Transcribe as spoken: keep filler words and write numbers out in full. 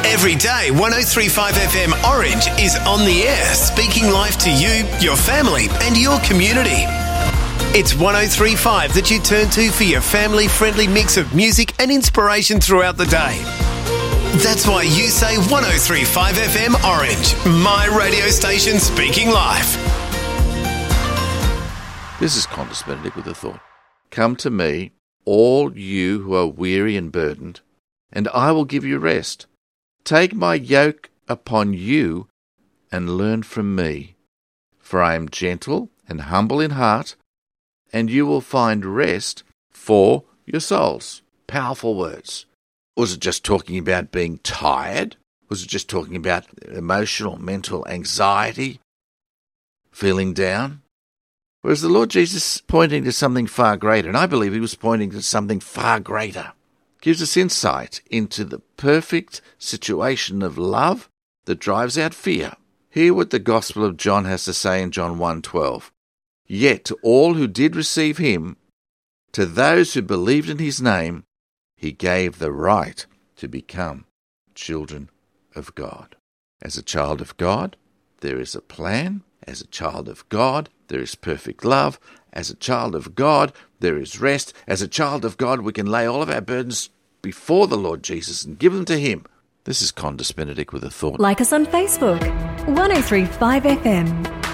Every day, one oh three point five F M Orange is on the air, speaking life to you, your family and your community. It's one oh three point five that you turn to for your family-friendly mix of music and inspiration throughout the day. That's why you say one oh three point five F M Orange, my radio station speaking life. This is Qantas Benedict with a thought. Come to me, all you who are weary and burdened, and I will give you rest. Take my yoke upon you and learn from me, for I am gentle and humble in heart, and you will find rest for your souls. Powerful words. Was it just talking about being tired? Was it just talking about emotional, mental anxiety, feeling down? Or is the Lord Jesus pointing to something far greater? And I believe he was pointing to something far greater. Gives us insight into the perfect situation of love that drives out fear. Hear what the Gospel of John has to say in John one twelve. Yet to all who did receive him, to those who believed in his name, he gave the right to become children of God. As a child of God, there is a plan. As a child of God, there is perfect love. As a child of God, there is rest. As a child of God, we can lay all of our burdens before the Lord Jesus and give them to him. This is Qantas Benedict with a thought. Like us on Facebook, one oh three point five F M.